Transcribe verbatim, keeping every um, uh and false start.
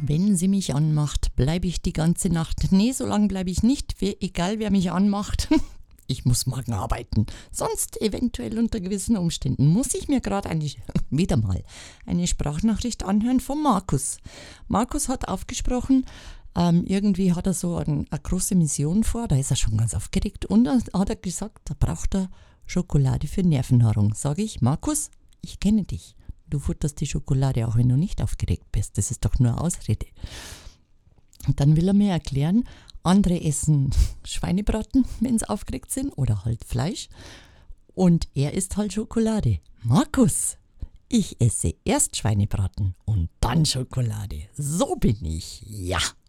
Wenn sie mich anmacht, bleibe ich die ganze Nacht. Nee, so lange bleibe ich nicht, wer, egal wer mich anmacht. Ich muss morgen arbeiten. Sonst eventuell unter gewissen Umständen muss ich mir gerade eine, wieder mal eine Sprachnachricht anhören von Markus. Markus hat aufgesprochen, ähm, irgendwie hat er so ein, eine große Mission vor, da ist er schon ganz aufgeregt und dann hat er gesagt, da braucht er Schokolade für Nervennahrung. Sage ich, Markus, ich kenne dich. Du futterst die Schokolade, auch wenn du nicht aufgeregt bist. Das ist doch nur eine Ausrede. Und dann will er mir erklären, andere essen Schweinebraten, wenn sie aufgeregt sind, oder halt Fleisch. Und er isst halt Schokolade. Markus, ich esse erst Schweinebraten und dann Schokolade. So bin ich. Ja.